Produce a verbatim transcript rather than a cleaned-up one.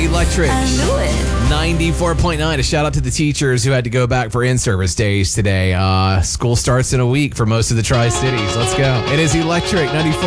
Electric. I knew it. ninety-four point nine. A shout out to the teachers who had to go back for in-service days today. Uh, school starts in a week for most of the Tri-Cities. Let's go. It is Electric ninety-four.